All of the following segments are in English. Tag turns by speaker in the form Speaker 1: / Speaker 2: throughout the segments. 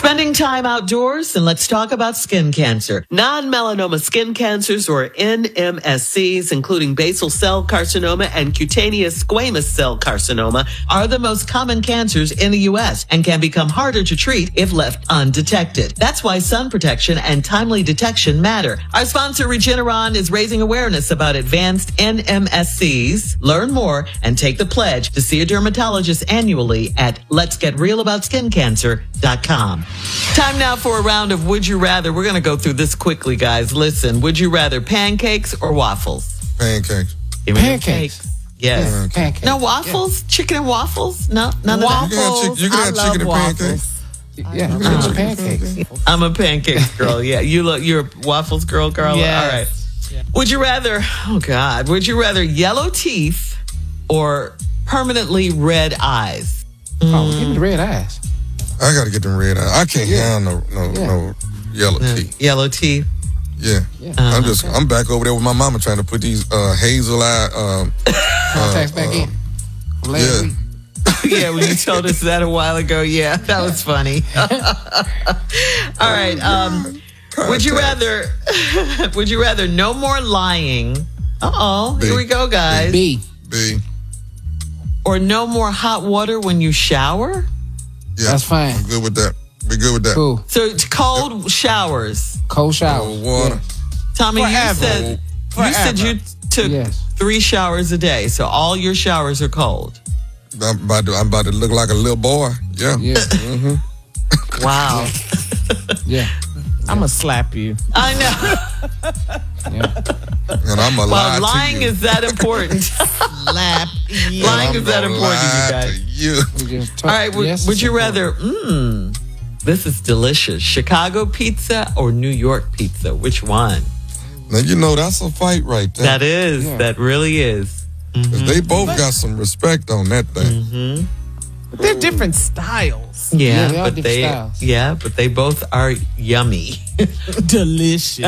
Speaker 1: Spending time outdoors, and let's talk about skin cancer. Non-melanoma skin cancers, or NMSCs, including basal cell carcinoma and cutaneous squamous cell carcinoma, are the most common cancers in the U.S. and can become harder to treat if left undetected. That's why sun protection and timely detection matter. Our sponsor, Regeneron, is raising awareness about advanced NMSCs. Learn more and take the pledge to see a dermatologist annually at letsgetrealaboutSkinCancer.com. Time now for a round of Would You Rather. We're going to go through this quickly, guys. Listen, would you rather pancakes or waffles?
Speaker 2: Pancakes.
Speaker 3: Pancakes.
Speaker 1: Yes.
Speaker 3: Pancakes.
Speaker 1: No waffles? Chicken and waffles? No, none of that.
Speaker 2: You can have chicken and pancakes.
Speaker 3: Yeah, pancakes.
Speaker 1: I'm a pancakes girl. Yeah, you're a waffles girl, Carla.
Speaker 3: Yes.
Speaker 1: All right. Yeah. Would you rather? Oh God, would you rather yellow teeth or permanently red eyes?
Speaker 3: Oh, give me the red eyes.
Speaker 2: I got to get them red eyes. I can't handle no yellow teeth.
Speaker 1: Yellow teeth.
Speaker 2: Yeah. I'm back over there with my mama trying to put these hazel eye
Speaker 3: contacts back in.
Speaker 2: Yeah.
Speaker 1: Yeah, when you told us that a while ago, yeah, that was funny. All right. Would you rather no more lying? Here we go, guys.
Speaker 3: B.
Speaker 1: Or no more hot water when you shower?
Speaker 2: Yeah,
Speaker 3: that's fine.
Speaker 2: I'm good with that. Be good with that.
Speaker 3: Cool.
Speaker 1: So it's cold showers.
Speaker 3: Cold showers.
Speaker 2: Cold water.
Speaker 3: Yeah.
Speaker 1: Tommy, you said you took 3 showers a day, so all your showers are cold.
Speaker 2: I'm about to look like a little boy. Yeah.
Speaker 3: Mm-hmm.
Speaker 1: Wow.
Speaker 3: Yeah.
Speaker 4: I'm going to slap you.
Speaker 1: I know.
Speaker 3: Yeah.
Speaker 2: And I'm a lie
Speaker 1: lying
Speaker 2: to you.
Speaker 1: is that important.
Speaker 4: Slap you.
Speaker 1: Lying is that important, you guys. All right, would you rather, this is delicious, Chicago pizza or New York pizza? Which one?
Speaker 2: Now, that's a fight right there.
Speaker 1: That is. Yeah. That really is.
Speaker 2: Mm-hmm. They both got some respect on that thing.
Speaker 1: Mm-hmm.
Speaker 4: But they're different styles.
Speaker 1: But they both are yummy.
Speaker 4: Delicious.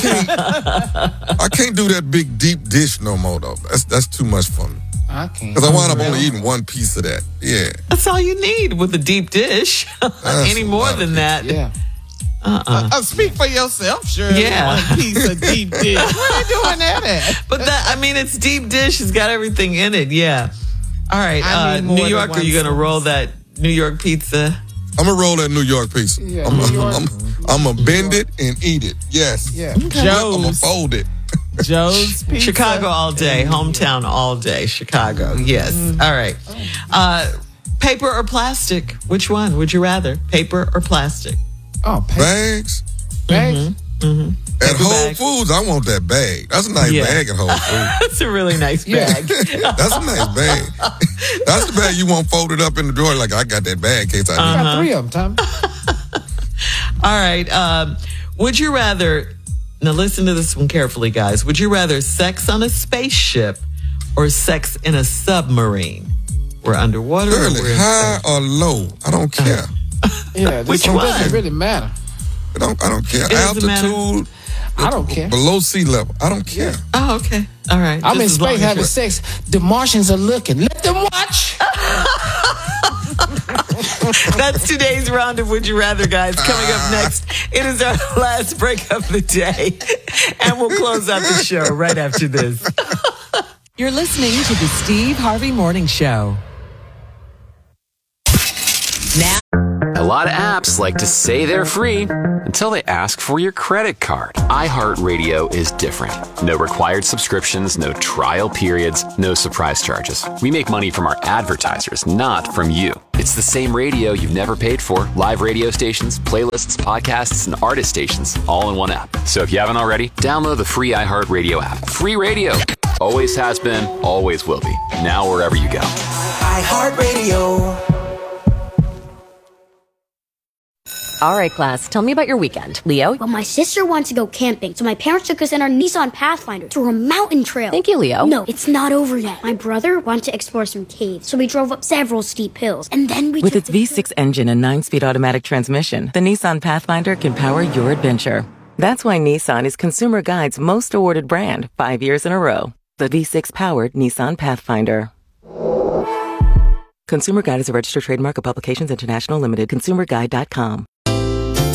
Speaker 2: I can't do that big deep dish no more though. That's too much for me.
Speaker 3: I can't.
Speaker 2: Because I wind up only eating one piece of that. Yeah.
Speaker 1: That's all you need with a deep dish. Any more than that.
Speaker 3: Yeah.
Speaker 4: Speak for yourself, sure.
Speaker 1: Yeah.
Speaker 4: One piece of deep dish. Where are they doing that at?
Speaker 1: But it's deep dish. It's got everything in it. Yeah. All right. New York, are you going to roll that New York pizza?
Speaker 2: I'm going to roll that New York pizza.
Speaker 3: Yeah,
Speaker 2: I'm going to bend it and eat it. Yes.
Speaker 3: Yeah.
Speaker 1: Okay.
Speaker 2: I'm going to fold it.
Speaker 4: Joe's Pizza.
Speaker 1: Chicago all day. Hometown all day. Chicago. Yes. All right. Paper or plastic? Which one would you rather? Paper or plastic?
Speaker 3: Oh,
Speaker 2: bags.
Speaker 3: Bags?
Speaker 1: Mm-hmm.
Speaker 2: At Whole Foods, I want that bag. That's a nice bag at Whole Foods.
Speaker 1: That's a really nice bag.
Speaker 2: That's a nice bag. That's the bag you want folded up in the drawer. Like, I got that bag in case I need
Speaker 3: I got 3 of them, Tom.
Speaker 1: All right. Would you rather, now listen to this one carefully, guys. Would you rather sex on a spaceship or sex in a submarine? We're underwater.
Speaker 2: Really, high or low? I don't care.
Speaker 3: Yeah,
Speaker 1: which one?
Speaker 3: Doesn't really matter.
Speaker 2: I don't care. Altitude.
Speaker 3: I don't care.
Speaker 2: Below sea level. I don't care.
Speaker 1: Oh, okay. All right.
Speaker 3: I'm in space having sex. The Martians are looking. Let them watch.
Speaker 1: That's today's round of Would You Rather, guys. Coming up next, it is our last break of the day. And we'll close out the show right after this.
Speaker 5: You're listening to the Steve Harvey Morning Show. Now,
Speaker 6: a lot of apps like to say they're free until they ask for your credit card. iHeartRadio is different. No required subscriptions, no trial periods, no surprise charges. We make money from our advertisers, not from you. It's the same radio you've never paid for. Live radio stations, playlists, podcasts, and artist stations, all in one app. So if you haven't already, download the free iHeartRadio app. Free radio. Always has been, always will be. Now wherever you go.
Speaker 7: iHeartRadio.
Speaker 8: All right, class, tell me about your weekend. Leo?
Speaker 9: Well, my sister wanted to go camping, so my parents took us in our Nissan Pathfinder to a mountain trail.
Speaker 8: Thank you, Leo.
Speaker 9: No, it's not over yet. My brother wanted to explore some caves, so we drove up several steep hills, and then we
Speaker 5: With its V6 engine and 9-speed automatic transmission, the Nissan Pathfinder can power your adventure. That's why Nissan is Consumer Guide's most awarded brand 5 years in a row. The V6-powered Nissan Pathfinder. Consumer Guide is a registered trademark of Publications International Limited. ConsumerGuide.com.